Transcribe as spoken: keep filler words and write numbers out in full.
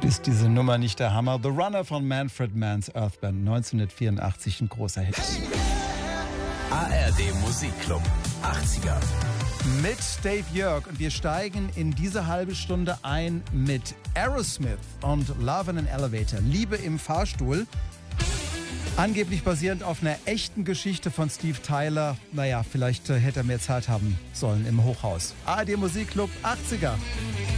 Ist diese Nummer nicht der Hammer? The Runner von Manfred Mann's Earth Band, neunzehnhundertvierundachtzig, ein großer Hit. A R D Musikclub achtziger. Mit Dave Jörg, und wir steigen in diese halbe Stunde ein mit Aerosmith und Love in an Elevator, Liebe im Fahrstuhl. Angeblich basierend auf einer echten Geschichte von Steve Tyler. Naja, vielleicht äh, hätte er mehr Zeit haben sollen im Hochhaus. A R D Musikclub achtziger.